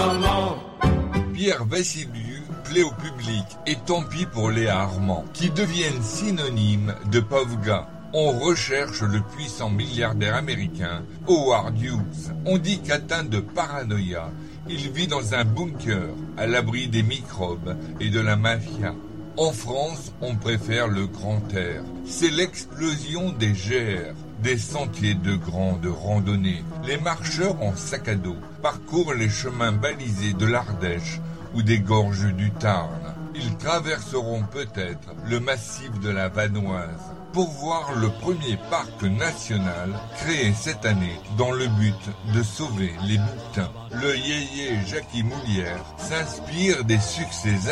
maman. Pierre Vassiliou plaît au public et tant pis pour Léa Armand, qui deviennent synonymes de pauvres gars. On recherche le puissant milliardaire américain Howard Hughes. On dit qu'atteint de paranoïa, il vit dans un bunker à l'abri des microbes et de la mafia. En France, on préfère le grand air. C'est l'explosion des GR, des sentiers de grande randonnée. Les marcheurs en sac à dos parcourent les chemins balisés de l'Ardèche ou des gorges du Tarn. Ils traverseront peut-être le massif de la Vanoise pour voir le premier parc national créé cette année dans le but de sauver les moutins. Le yéyé Jackie Moulière s'inspire des succès